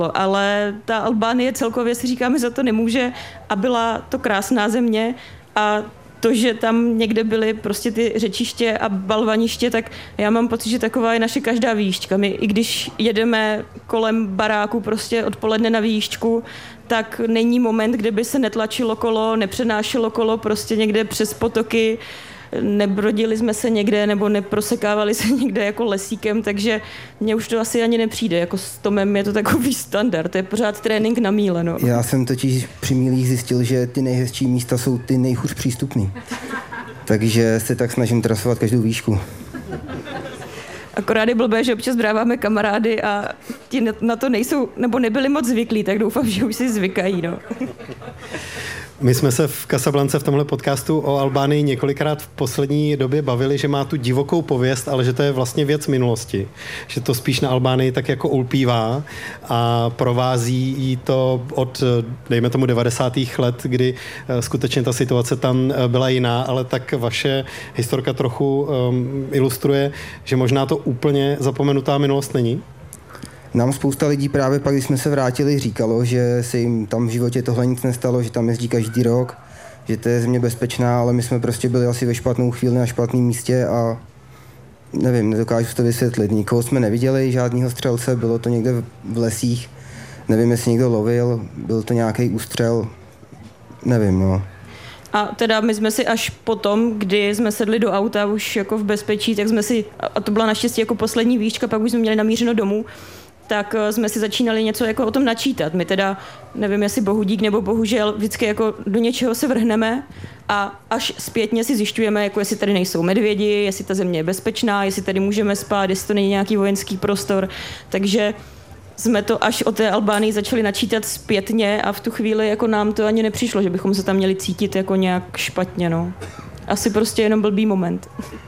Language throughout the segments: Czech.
Ale ta Albánie celkově si říkáme, za to nemůže a byla to krásná země a to, že tam někde byly prostě ty řečiště a balvaniště, tak já mám pocit, že taková je naše každá výjížďka. My, i když jedeme kolem baráku prostě odpoledne na výjížďku, tak není moment, kde by se netlačilo kolo, nepřenášelo kolo prostě někde přes potoky, nebrodili jsme se někde nebo neprosekávali se někde jako lesíkem, takže mně už to asi ani nepřijde. Jako s Tomem je to takový standard, to je pořád trénink na míle. No. Já jsem totiž při mílích zjistil, že ty nejhezčí místa jsou ty nejhůř přístupný. Takže se tak snažím trasovat každou výšku. Akorát je blbé, že občas bráváme kamarády a ti na to nejsou, nebo nebyli moc zvyklí, tak doufám, že už si zvykají. No. My jsme se v Casablance v tomhle podcastu o Albánii několikrát v poslední době bavili, že má tu divokou pověst, ale že to je vlastně věc minulosti. Že to spíš na Albánii tak jako ulpívá a provází jí to od, dejme tomu, 90. let, kdy skutečně ta situace tam byla jiná, ale tak vaše historka trochu ilustruje, že možná to úplně zapomenutá minulost není? Nám spousta lidí právě pak, když jsme se vrátili, říkalo, že se jim tam v životě tohle nic nestalo, že tam jezdí každý rok, že to je země bezpečná, ale my jsme prostě byli asi ve špatnou chvíli na špatném místě a nevím, nedokážu to vysvětlit. Nikoho jsme neviděli, žádného střelce, bylo to někde v lesích, nevím, jestli někdo lovil, byl to nějaký ústřel, nevím, no. A teda my jsme si až potom, kdy jsme sedli do auta už jako v bezpečí, tak jsme si, a to byla naštěstí jako poslední výška, pak už jsme měli namířeno domů, tak jsme si začínali něco jako o tom načítat. My teda, nevím, jestli bohudík nebo bohužel, vždycky jako do něčeho se vrhneme a až zpětně si zjišťujeme, jako jestli tady nejsou medvědi, jestli ta země je bezpečná, jestli tady můžeme spát, jestli to není nějaký vojenský prostor. Takže jsme to až o té Albánii začali načítat zpětně a v tu chvíli jako nám to ani nepřišlo, že bychom se tam měli cítit jako nějak špatně. No. Asi prostě jenom blbý moment.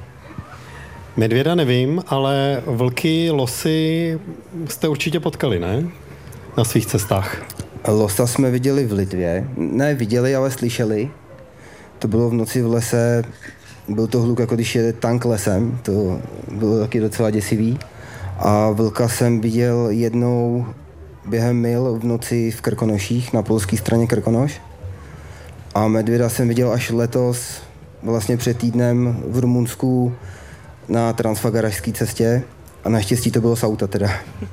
Medvěda nevím, ale vlky, losy jste určitě potkali, ne? Na svých cestách. Losa jsme viděli v Litvě. Ne viděli, ale slyšeli. To bylo v noci v lese. Byl to hluk, jako když jede tank lesem. To bylo taky docela děsivý. A vlka jsem viděl jednou během mil v noci v Krkonoších, na polské straně Krkonoš. A medvěda jsem viděl až letos, vlastně před týdnem v Rumunsku na transfagarašské cestě. A naštěstí to bylo z auta teda.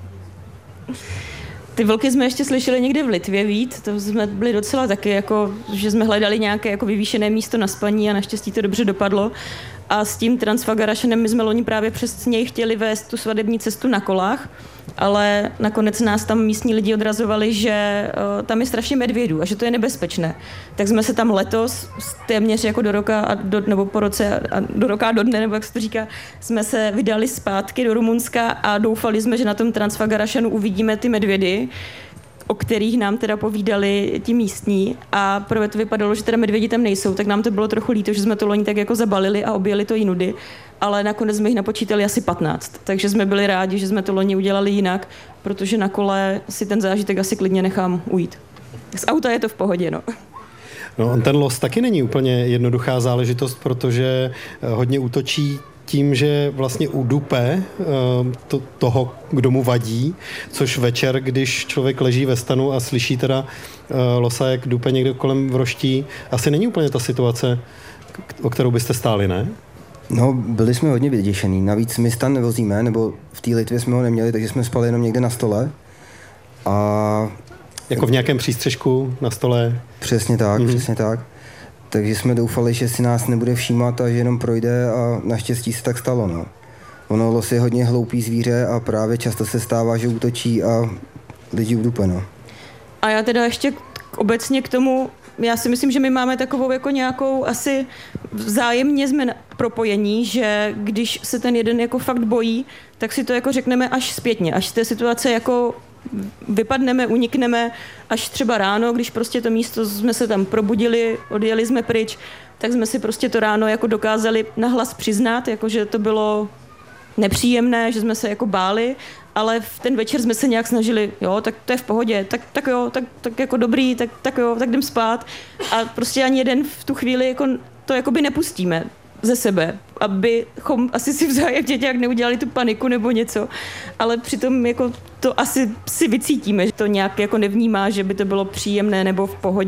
Ty vlky jsme ještě slyšeli někde v Litvě vít, to jsme byli docela taky, jako, že jsme hledali nějaké jako vyvýšené místo na spaní a naštěstí to dobře dopadlo. A s tím Transfagarašanem my jsme loni právě přes něj chtěli vést tu svatební cestu na kolách, ale nakonec nás tam místní lidi odrazovali, že tam je strašně medvědů a že to je nebezpečné. Tak jsme se tam letos téměř jako do roka a nebo po roce a do roka a do dne, nebo jak se to říká, jsme se vydali zpátky do Rumunska a doufali jsme, že na tom Transfagarašanu uvidíme ty medvědy, o kterých nám teda povídali ti místní a prvé to vypadalo, že teda medvědi tam nejsou, tak nám to bylo trochu líto, že jsme to loni tak jako zabalili a objeli to jinudy, ale nakonec jsme jich napočítali asi 15, takže jsme byli rádi, že jsme to loni udělali jinak, protože na kole si ten zážitek asi klidně nechám ujít. Z auta je to v pohodě, no. No, ten los taky není úplně jednoduchá záležitost, protože hodně útočí tím, že vlastně udupe toho, kdo mu vadí, což večer, když člověk leží ve stanu a slyší teda losa, jak dupe někde kolem vroští, asi není úplně ta situace, o kterou byste stáli, ne? No, byli jsme hodně vyděšený. Navíc my stan nevozíme, nebo v té Litvě jsme ho neměli, takže jsme spali jenom někde na stole. A jako v nějakém přístřežku na stole? Přesně tak, přesně tak. Takže jsme doufali, že si nás nebude všímat a že jenom projde a naštěstí se tak stalo. No. Ono los je hodně hloupý zvíře a právě často se stává, že útočí a lidi udupe. No. A já teda ještě obecně k tomu, já si myslím, že my máme takovou jako nějakou asi vzájemně jsme propojení, že když se ten jeden jako fakt bojí, tak si to jako řekneme až zpětně, až z té situace jako vypadneme, unikneme až třeba ráno, když prostě to místo jsme se tam probudili, odjeli jsme pryč, tak jsme si prostě to ráno jako dokázali nahlas přiznat, jako že to bylo nepříjemné, že jsme se jako báli, ale v ten večer jsme se nějak snažili, jo, tak to je v pohodě, tak jo, tak jako dobrý, tak jo, tak jdem spát a prostě ani jeden v tu chvíli jako to jakoby nepustíme ze sebe. abychom asi si vzájemně nějak neudělali tu paniku nebo něco, ale přitom jako to asi si vycítíme, že to nějak jako nevnímá, že by to bylo příjemné nebo v pohodě.